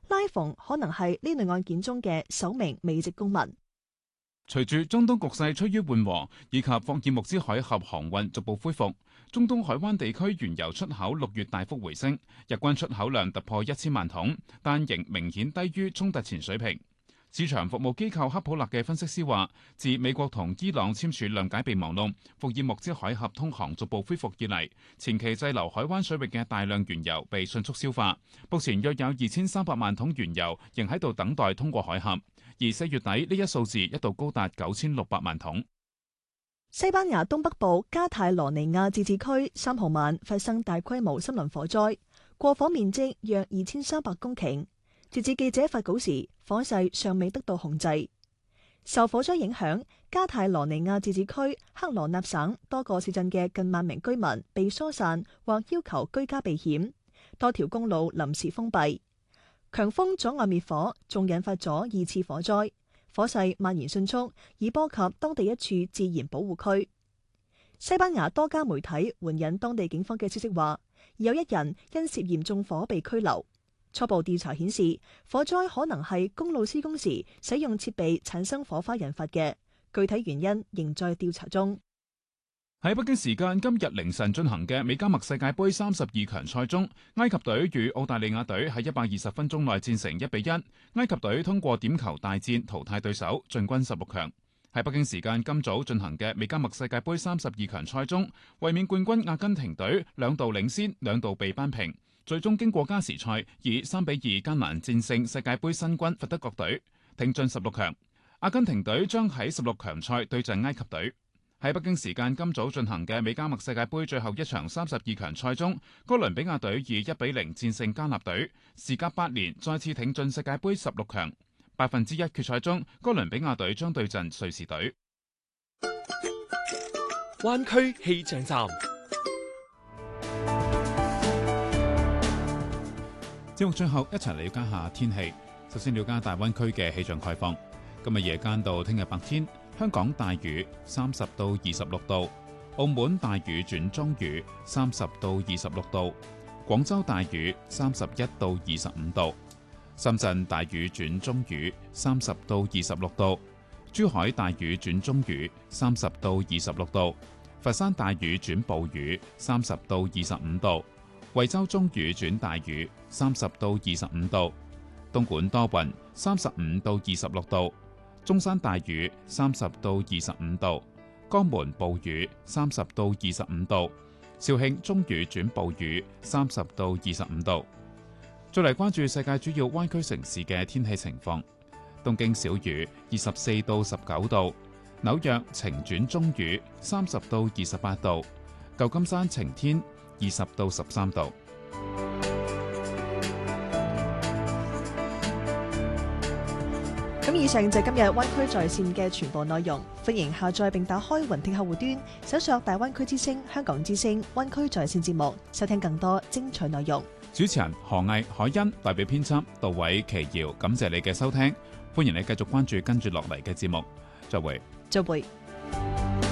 拉馮可能係呢類案件中嘅首名美籍公民。 隨住中東局勢趨於緩和，以及霍爾木茲海峽航運逐步恢復，中東海灣地區原油出口6月大幅回升，日均出口量突破1000萬桶，但仍明顯低於衝突前水平。市場服務機構克普勒嘅分析師話，自美國同伊朗簽署諒解備忘錄，霍爾木茲海峽通航逐步恢復以嚟，前期滯留海灣水域嘅大量原油被迅速消化，目前約有2300萬桶原油仍喺度等待通過海峽。而4月底呢一數字一度高達9600萬桶。 西班牙東北部加泰羅尼亞自治區3號晚發生大規模森林火災，過火面積約2300公頃。截至記者發稿時，火勢尚未得到控制。受火災影響，加泰羅尼亞自治區克羅納省多個市鎮嘅近萬名居民被疏散或要求居家避險，多條公路臨時封閉。強風阻礙滅火，仲引發咗2次火災，火勢蔓延迅速，已波及當地一處自然保護區。西班牙多家媒體援引當地警方嘅消息話，有1人因涉嫌縱火被拘留。初步調查顯示，火災可能係公路施工時使用設備產生火花引發嘅，具體原因仍在調查中。 喺北京時間今日凌晨進行嘅美加墨世界盃32強賽中，埃及隊與澳大利亞隊喺120分鐘內戰成1-1，埃及隊通過點球大戰淘汰對手，進軍16強。喺北京時間今早進行嘅美加墨世界盃32強賽中，衛冕冠軍阿根廷隊2度領先，2度被扳平，最終經過加時賽以3-2艱難戰勝世界盃新軍佛得角隊，挺進16強。阿根廷隊將喺16強賽對陣埃及隊。喺北京時間今早進行嘅美加墨世界盃最後一場32強賽中，哥倫比亞隊以1-0戰勝加納隊，時隔8年再次挺進世界盃16強。1/1決賽中，哥倫比亞隊將對陣瑞士隊。 灣區氣象站， 節目最後一齊嚟了解下天氣。首先了解大灣區嘅氣象概況。今日夜間到聽日白天，香港大雨30到26度，澳門大雨轉中雨30到26度，廣州大雨31到25度，深圳大雨轉中雨30到26度，珠海大雨轉中雨30到26度，佛山大雨轉暴雨30到25度，惠州中雨轉大雨30到25度，東莞多雲35到26度，中山大雨30到25度，江門暴雨30到25度，肇慶中雨轉暴雨30到25度。再嚟關注世界主要灣區城市嘅天氣情況。東京小雨24到19度，紐約晴轉中雨30到28度，舊金山晴天20到13度。 咁以上就係今日灣區在線嘅全部內容，歡迎下載並打開雲聽客戶端，搜索大灣區之聲、香港之聲、灣區在線節目，收聽更多精彩內容。 主持人何毅、海欣，代表編輯杜偉、奇瑤，感謝你嘅收聽，歡迎你繼續關注跟住落嚟嘅節目，再會。 再會。